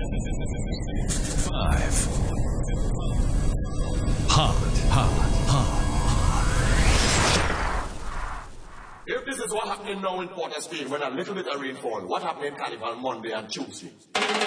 5. Hot. If this is what happening now in Port of Spain when a little bit of rain fall, what happened in Carnival Monday and Tuesday?